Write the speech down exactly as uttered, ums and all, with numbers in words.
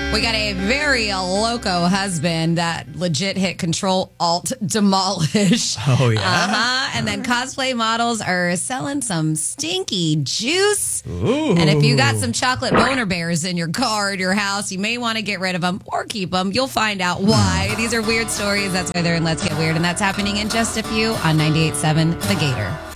We got a very loco husband that legit hit Control Alt Demolish. Oh, yeah? Uh-huh. And then cosplay models are selling some stinky juice. Ooh. And if you got some chocolate boner bears in your car, in your house, you may want to get rid of them or keep them. You'll find out why. These are weird stories. That's why they're in Let's Get Weird. And that's happening in just a few on ninety-eight point seven The Gator.